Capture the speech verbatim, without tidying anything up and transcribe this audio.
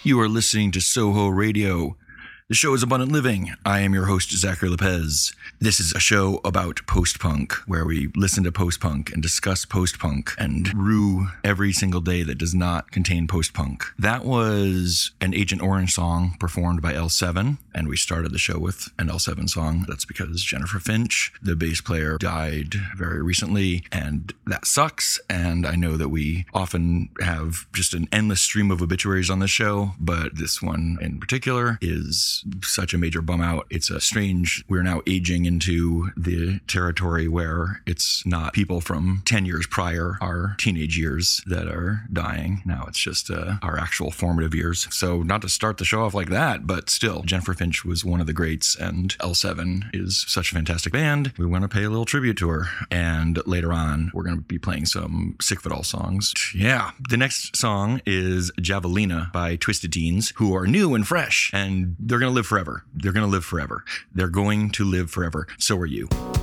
You are listening to Soho Radio. The show is Abundant Living. I am your host, Zachary Lopez. This is a show about post-punk, where we listen to post-punk and discuss post-punk and rue every single day that does not contain post-punk. That was an Agent Orange song performed by L seven, and we started the show with an L seven song. That's because Jennifer Finch, the bass player, died very recently, and that sucks. And I know that we often have just an endless stream of obituaries on this show, but this one in particular is such a major bum out. It's a strange, we're now aging into the territory where it's not people from ten years prior, our teenage years, that are dying. Now it's just uh, our actual formative years. So not to start the show off like that, but still, Jennifer Finch was one of the greats, and L seven is such a fantastic band. We want to pay a little tribute to her. And later on, we're going to be playing some Sick of It All songs. Yeah. The next song is Javelina by Twisted Teens, who are new and fresh, and they're going to live forever. They're going to live forever. They're going to live forever. So are you.